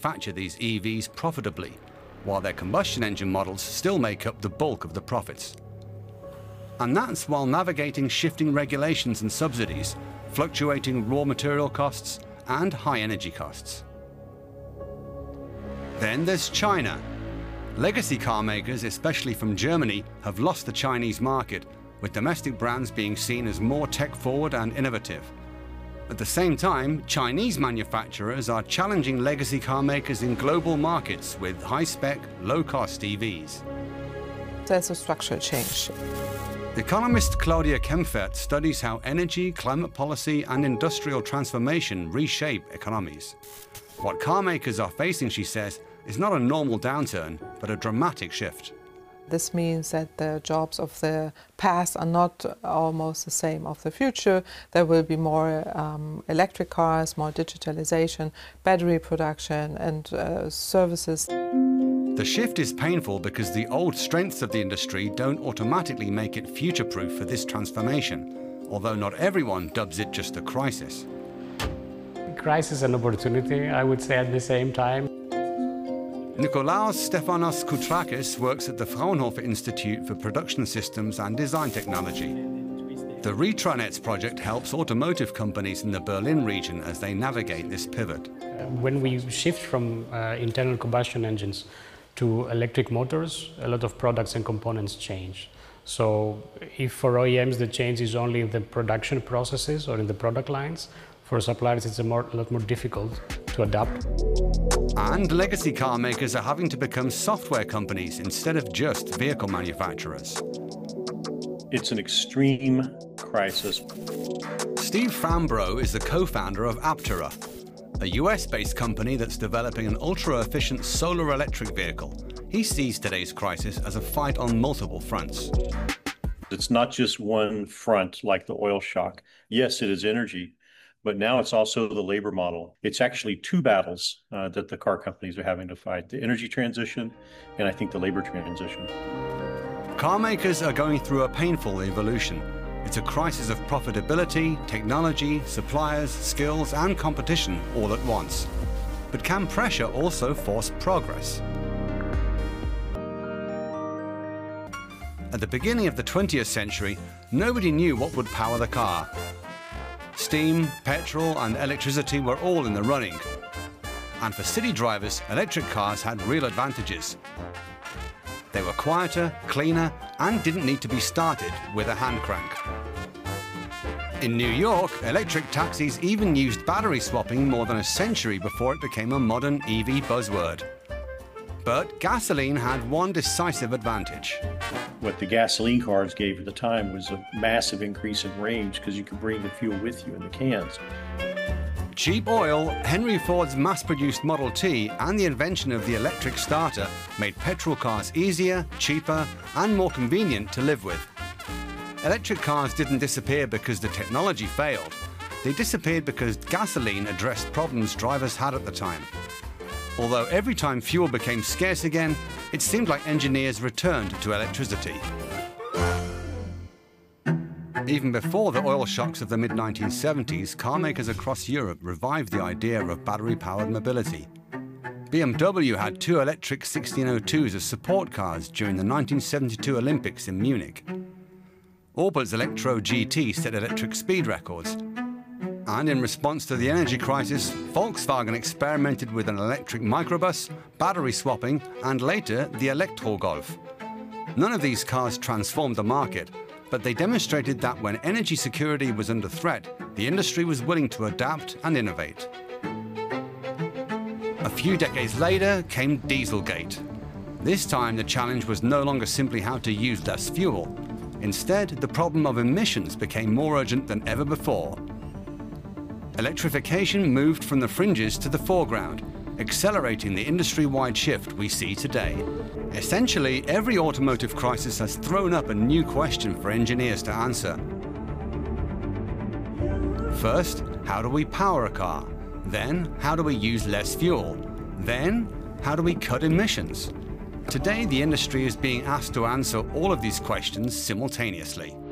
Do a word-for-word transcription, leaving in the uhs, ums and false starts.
manufacture these E Vs profitably, while their combustion engine models still make up the bulk of the profits. And that's while navigating shifting regulations and subsidies, fluctuating raw material costs, and high energy costs. Then there's China. Legacy car makers, especially from Germany, have lost the Chinese market, with domestic brands being seen as more tech-forward and innovative. At the same time, Chinese manufacturers are challenging legacy car makers in global markets with high-spec, low-cost E Vs. There's a structural change. Economist Claudia Kempfert studies how energy, climate policy, and industrial transformation reshape economies. What car makers are facing, she says, is not a normal downturn, but a dramatic shift. This means that the jobs of the past are not almost the same of the future. There will be more um, electric cars, more digitalization, battery production, and uh, services. The shift is painful because the old strengths of the industry don't automatically make it future-proof for this transformation, although not everyone dubs it just a crisis. Crisis and opportunity, I would say, at the same time. Nikolaos Stefanos Koutrakis works at the Fraunhofer Institute for Production Systems and Design Technology. The Retranets project helps automotive companies in the Berlin region as they navigate this pivot. When we shift from uh, internal combustion engines to electric motors, a lot of products and components change. So if for O E Ms the change is only in the production processes or in the product lines, for suppliers it's a, more, a lot more difficult to adapt. And legacy car makers are having to become software companies instead of just vehicle manufacturers. It's an extreme crisis. Steve Fambro is the co-founder of Aptera, a U S-based company that's developing an ultra-efficient solar electric vehicle. He sees today's crisis as a fight on multiple fronts. It's not just one front like the oil shock. Yes, it is energy, but now it's also the labor model. It's actually two battles uh, that the car companies are having to fight: the energy transition and I think the labor transition. Car makers are going through a painful evolution. It's a crisis of profitability, technology, suppliers, skills, and competition all at once. But can pressure also force progress? At the beginning of the twentieth century, nobody knew what would power the car. Steam, petrol, and electricity were all in the running. And for city drivers, electric cars had real advantages. They were quieter, cleaner, and didn't need to be started with a hand crank. In New York, electric taxis even used battery swapping more than a century before it became a modern E V buzzword. But gasoline had one decisive advantage. What the gasoline cars gave at the time was a massive increase in range because you could bring the fuel with you in the cans. Cheap oil, Henry Ford's mass-produced Model T, and the invention of the electric starter made petrol cars easier, cheaper, and more convenient to live with. Electric cars didn't disappear because the technology failed. They disappeared because gasoline addressed problems drivers had at the time. Although every time fuel became scarce again, it seemed like engineers returned to electricity. Even before the oil shocks of the mid nineteen seventies, car makers across Europe revived the idea of battery-powered mobility. B M W had two electric sixteen oh twos as support cars during the nineteen seventy-two Olympics in Munich. Opel's Electro G T set electric speed records. And in response to the energy crisis, Volkswagen experimented with an electric microbus, battery swapping, and later the Electro-Golf. None of these cars transformed the market, but they demonstrated that when energy security was under threat, the industry was willing to adapt and innovate. A few decades later came Dieselgate. This time the challenge was no longer simply how to use less fuel. Instead, the problem of emissions became more urgent than ever before. Electrification moved from the fringes to the foreground, accelerating the industry-wide shift we see today. Essentially, every automotive crisis has thrown up a new question for engineers to answer. First, how do we power a car? Then, how do we use less fuel? Then, how do we cut emissions? Today, the industry is being asked to answer all of these questions simultaneously.